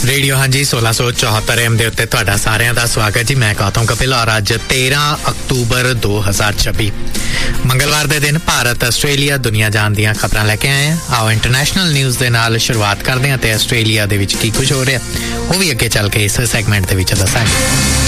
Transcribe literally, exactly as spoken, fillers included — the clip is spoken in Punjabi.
ਰੇਡੀਓ ਹਾਂਜੀ सोलह सौ चौहत्तर एम ਦੇ ਉੱਤੇ ਤੁਹਾਡਾ ਸਾਰਿਆਂ ਦਾ ਸਵਾਗਤ ਜੀ। ਮੈਂ ਗੌਤਮ ਕਪਿਲ ਔਰ ਅੱਜ तेरह ਅਕਤੂਬਰ दो हज़ार छब्बीस ਮੰਗਲਵਾਰ ਦੇ ਦਿਨ ਭਾਰਤ ਆਸਟ੍ਰੇਲੀਆ ਦੁਨੀਆ ਜਾਣ ਦੀਆਂ ਖਬਰਾਂ ਲੈ ਕੇ ਆਏ ਹਾਂ। ਆਓ ਇੰਟਰਨੈਸ਼ਨਲ ਨਿਊਜ਼ ਦੇ ਨਾਲ ਸ਼ੁਰੂਆਤ ਕਰਦੇ ਹਾਂ ਤੇ ਆਸਟ੍ਰੇਲੀਆ ਦੇ ਵਿੱਚ ਕੀ ਕੁਝ ਹੋ ਰਿਹਾ ਉਹ ਵੀ ਅੱਗੇ ਚੱਲ ਕੇ ਇਸ ਸੈਗਮੈਂਟ ਦੇ ਵਿੱਚ ਦੱਸਾਂਗੇ।